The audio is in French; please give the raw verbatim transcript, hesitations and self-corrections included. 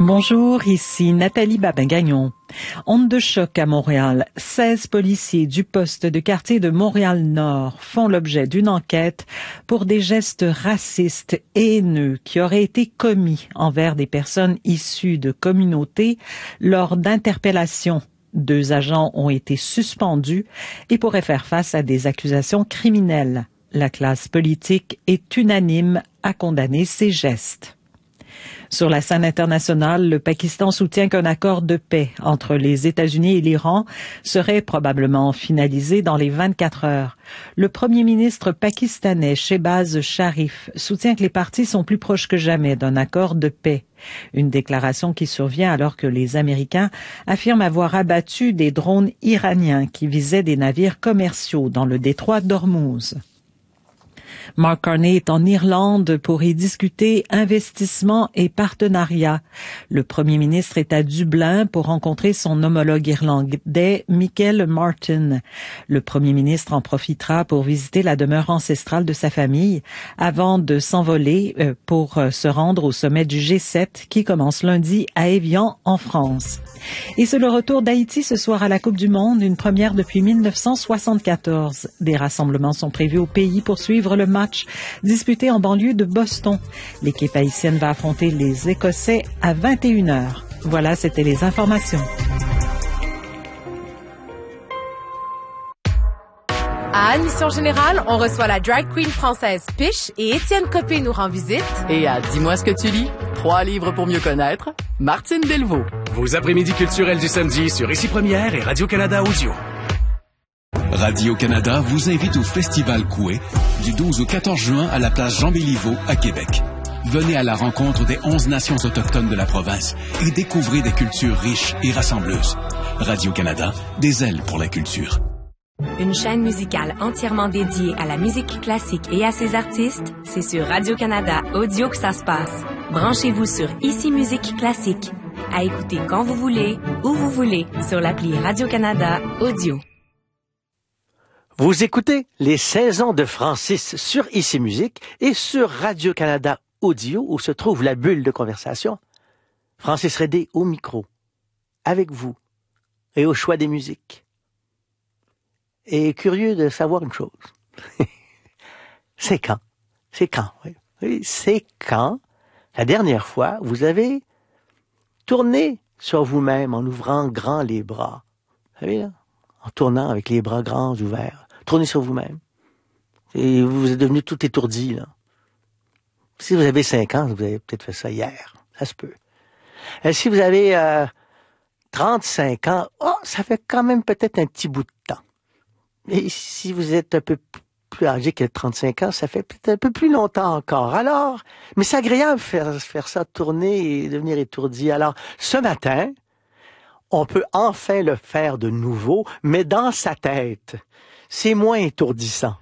Bonjour, ici Nathalie Babin-Gagnon. Onde de choc à Montréal. seize policiers du poste de quartier de Montréal-Nord font l'objet d'une enquête pour des gestes racistes et haineux qui auraient été commis envers des personnes issues de communautés lors d'interpellations. Deux agents ont été suspendus et pourraient faire face à des accusations criminelles. La classe politique est unanime à condamner ces gestes. Sur la scène internationale, le Pakistan soutient qu'un accord de paix entre les États-Unis et l'Iran serait probablement finalisé dans les vingt-quatre heures. Le premier ministre pakistanais, Shehbaz Sharif, soutient que les parties sont plus proches que jamais d'un accord de paix. Une déclaration qui survient alors que les Américains affirment avoir abattu des drones iraniens qui visaient des navires commerciaux dans le détroit d'Ormuz. Mark Carney est en Irlande pour y discuter investissement et partenariat. Le premier ministre est à Dublin pour rencontrer son homologue irlandais, Michael Martin. Le premier ministre en profitera pour visiter la demeure ancestrale de sa famille avant de s'envoler pour se rendre au sommet du G sept qui commence lundi à Évian, en France. Et c'est le retour d'Haïti ce soir à la Coupe du Monde, une première depuis mille neuf cent soixante-quatorze. Des rassemblements sont prévus au pays pour suivre le match disputé en banlieue de Boston. L'équipe haïtienne va affronter les Écossais à vingt et une heures. Voilà, c'était les informations. À Admission Générale, on reçoit la drag queen française Piche et Étienne Copé nous rend visite. Et à Dis-moi ce que tu lis, trois livres pour mieux connaître, Martine Delvaux. Vos après-midi culturels du samedi sur Ici Première et Radio-Canada Audio. Radio-Canada vous invite au Festival Coué du douze au quatorze juin à la place Jean-Béliveau à Québec. Venez à la rencontre des onze nations autochtones de la province et découvrez des cultures riches et rassembleuses. Radio-Canada, des ailes pour la culture. Une chaîne musicale entièrement dédiée à la musique classique et à ses artistes, c'est sur Radio-Canada Audio que ça se passe. Branchez-vous sur Ici Musique Classique. À écouter quand vous voulez, où vous voulez, sur l'appli Radio-Canada Audio. Vous écoutez les saisons de Francis sur Ici Musique et sur Radio-Canada Audio où se trouve la bulle de conversation. Francis Redé au micro, avec vous et au choix des musiques. Et curieux de savoir une chose. C'est quand? C'est quand? Oui, oui, c'est quand la dernière fois vous avez tourné sur vous-même en ouvrant grand les bras. Vous savez, là? En tournant avec les bras grands ouverts. Tournez sur vous-même. Et vous êtes devenu tout étourdi, là. Si vous avez cinq ans, vous avez peut-être fait ça hier. Ça se peut. Et si vous avez euh, trente-cinq ans, oh, ça fait quand même peut-être un petit bout de temps. Et si vous êtes un peu plus âgé que trente-cinq ans, ça fait peut-être un peu plus longtemps encore. Alors, mais c'est agréable de faire, faire ça, tourner et devenir étourdi. Alors, ce matin, on peut enfin le faire de nouveau, mais dans sa tête. C'est moins étourdissant.